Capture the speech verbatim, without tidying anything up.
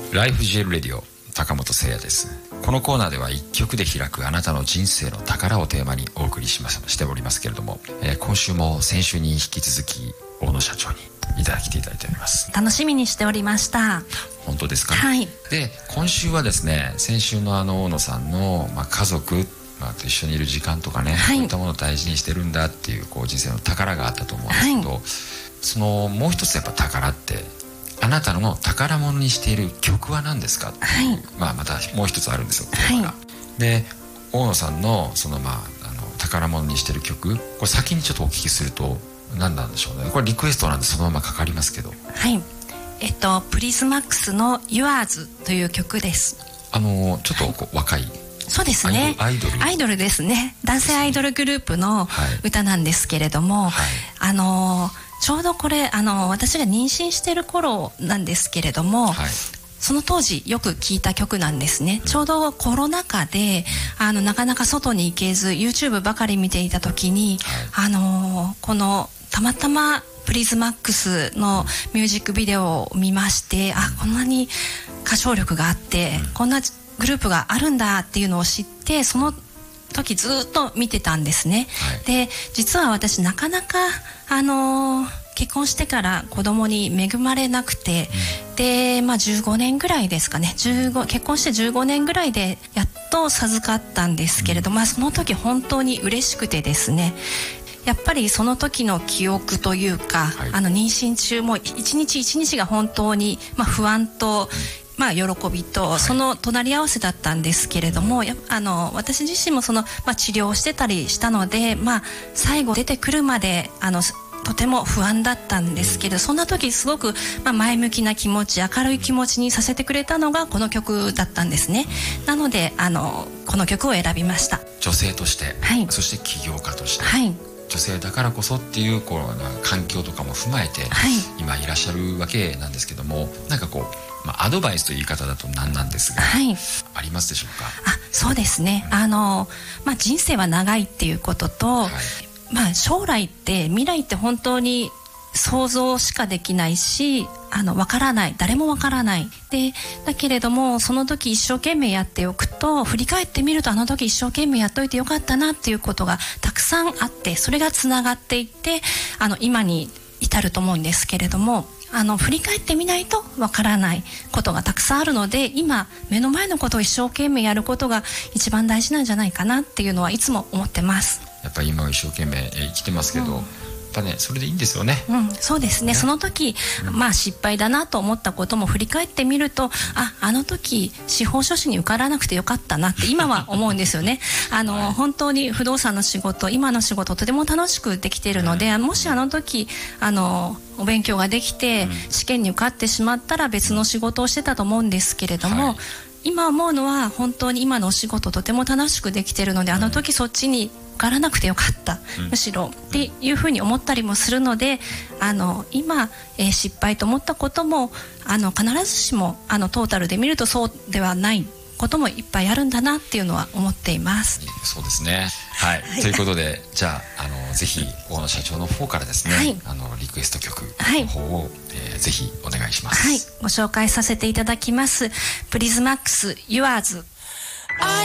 ライフジェルレディオ高本誠也です。このコーナーでは一曲で開くあなたの人生の宝をテーマにお送りしますしておりますけれども、えー、今週も先週に引き続き大野社長にいただきていただいております。 楽しみにしておりました。 本当ですか？ はい。 で今週はですね、先週のあの大野さんの、まあ、家族、まあ、と一緒にいる時間とかね、はい、そういったものを大事にしてるんだっていう、こう人生の宝があったと思うんですけど、はい、そのもう一つやっぱ宝って、あなたの宝物にしている曲は何ですかっていう、はい、まあ、またもう一つあるんですよ、テーマが。はい、で大野さんのその、まあ、あの宝物にしている曲、これ先にちょっとお聞きすると何なんでしょうね。これリクエストなんでそのままかかりますけど、 はい、えっとプリズマックスの Yours という曲です。 あのちょっとこう、はい、若い、 そうですね、 アイドルアイドルですね。男性アイドルグループの歌なんですけれども、はい、あのちょうどこれあの私が妊娠している頃なんですけれども、はい、その当時よく聴いた曲なんですね。うん、ちょうどコロナ禍で、うん、あのなかなか外に行けず YouTube ばかり見ていた時に、はい、あのこのたまたまプリズマックスのミュージックビデオを見まして、あ、こんなに歌唱力があって、うん、こんなグループがあるんだっていうのを知って、その時ずっと見てたんですね。はい、で実は私なかなかあのー、結婚してから子供に恵まれなくて、うん、で、まあ、じゅうごねんぐらいですかね、じゅうご結婚してじゅうごねんぐらいでやっと授かったんですけれども、うん、まあ、その時本当に嬉しくてですね、やっぱりその時の記憶というか、はい、あの妊娠中も一日一日が本当に、まあ、不安と、うん、まあ、喜びとその隣り合わせだったんですけれども、はい、やあの私自身もその、まあ、治療をしてたりしたので、まあ、最後出てくるまであのとても不安だったんですけど、そんな時すごく、まあ、前向きな気持ち、明るい気持ちにさせてくれたのがこの曲だったんですね。なのであのこの曲を選びました。 女性として、はい、そして起業家として、はい、女性だからこそっていう、こう環境とかも踏まえて、はい、今いらっしゃるわけなんですけども、なんかこう、まあ、アドバイスという言い方だと何なんですが、はい、ありますでしょうか？ あ、そうですね、うん、あの、まあ、人生は長いっていうことと、はい、まあ、将来って未来って本当に想像しかできないし、あの分からない、誰も分からないで、だけれどもその時一生懸命やっておくと、振り返ってみるとあの時一生懸命やっといてよかったなっていうことがたくさんあって、それがつながっていってあの今に至ると思うんですけれども、あの振り返ってみないと分からないことがたくさんあるので、今目の前のことを一生懸命やることが一番大事なんじゃないかなっていうのはいつも思ってます。 やっぱり今は一生懸命生きてますけど、うん、やっぱね、それでいいんですよね。 うん、そうですね。その時、うん、まあ失敗だなと思ったことも振り返ってみると、あ、あの時司法書士に受からなくてよかったなって今は思うんですよね。あの、はい、本当に不動産の仕事、今の仕事とても楽しくできているので、うん、もしあの時あのお勉強ができて、うん、試験に受かってしまったら別の仕事をしてたと思うんですけれども、はい、今思うのは本当に今のお仕事とても楽しくできているので、あの時そっちに受からなくてよかった、うん、むしろっていうふうに思ったりもするので、あの今、えー、失敗と思ったこともあの必ずしもあのトータルで見るとそうではないこともいっぱいあるんだなっていうのは思っています。 そうですね、はい、はい、ということで、じゃあ、あのぜひ大野社長の方からですね、はい、あのリクエスト曲の方を、はい、えー、ぜひお願いします。 はい、ご紹介させていただきます。プリズマックス Yours。